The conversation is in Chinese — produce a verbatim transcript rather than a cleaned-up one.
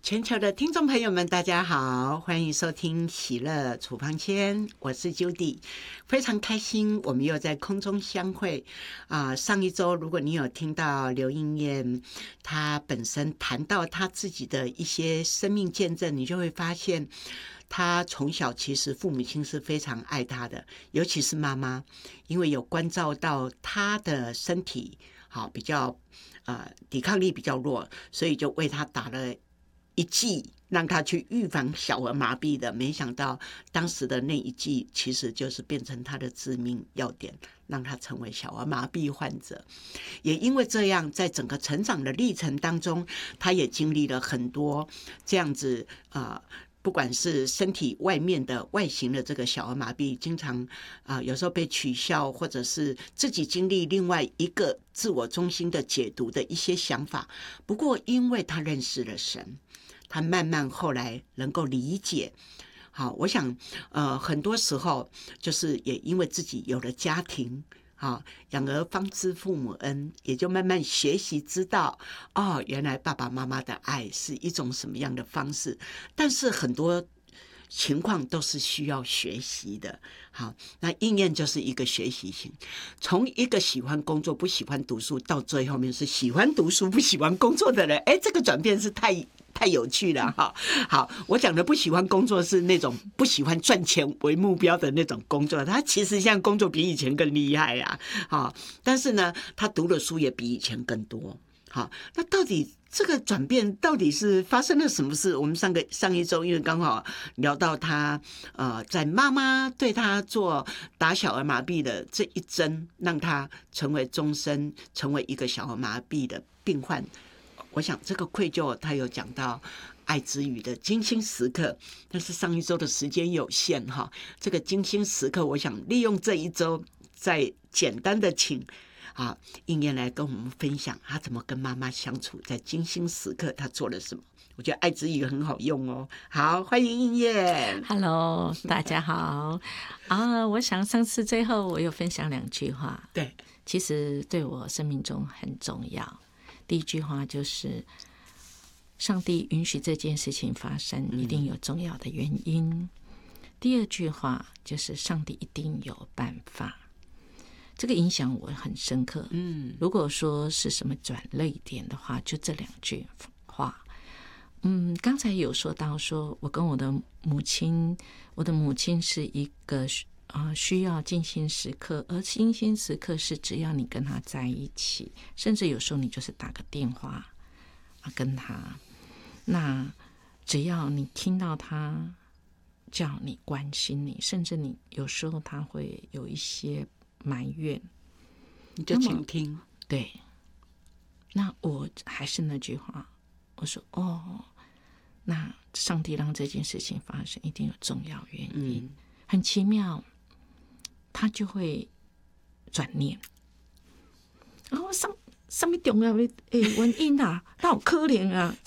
全球的听众朋友们，大家好，欢迎收听喜乐处方签，我是 Judy， 非常开心我们又在空中相会啊、呃！上一周如果你有听到刘英燕她本身谈到她自己的一些生命见证，你就会发现她从小其实父母亲是非常爱她的，尤其是妈妈，因为有关照到她的身体好比较呃抵抗力比较弱，所以就为她打了一剂让他去预防小儿麻痹的，没想到当时的那一剂其实就是变成他的致命要点，让他成为小儿麻痹患者。也因为这样，在整个成长的历程当中，他也经历了很多这样子呃不管是身体外面的外形的这个小儿麻痹，经常啊、呃、有时候被取笑，或者是自己经历另外一个自我中心的解读的一些想法。不过因为他认识了神，他慢慢后来能够理解。好，我想呃很多时候就是也因为自己有了家庭，好，养儿方知父母恩，也就慢慢学习知道哦，原来爸爸妈妈的爱是一种什么样的方式。但是很多情况都是需要学习的。好，那应验就是一个学习型，从一个喜欢工作不喜欢读书，到最后面是喜欢读书不喜欢工作的人，哎，这个转变是太太有趣了哈！好，我讲的不喜欢工作是那种不喜欢赚钱为目标的那种工作，他其实现在工作比以前更厉害啊！好，但是呢，他读的书也比以前更多。好，那到底这个转变到底是发生了什么事？我们上个上一周因为刚好聊到他呃，在妈妈对他做打小儿麻痹的这一针，让他成为终身成为一个小儿麻痹的病患。我想这个愧疚他有讲到爱之语的精心时刻，但是上一周的时间有限哈，这个精心时刻我想利用这一周再简单的请啊应燕来跟我们分享他怎么跟妈妈相处，在精心时刻他做了什么。我觉得爱之语很好用哦。好，欢迎应燕。 Hello， 大家好啊！我想上次最后我有分享两句话， 对， 其实对我生命中很重要。第一句话就是上帝允许这件事情发生，一定有重要的原因。嗯、第二句话就是上帝一定有办法。这个影响我很深刻。嗯，如果说是什么转捩点的话，就这两句话。嗯，刚才有说到说我跟我的母亲，我的母亲是一个啊、呃，需要静心时刻，而静心时刻是只要你跟他在一起，甚至有时候你就是打个电话啊跟他，那只要你听到他叫你关心你，甚至你有时候他会有一些埋怨， 你就倾听。 对，那我还是那句话，我说哦，那上帝让这件事情发生一定有重要原因。嗯，很奇妙，他就会转念。然后上上面重要的原因啊，那有可能啊。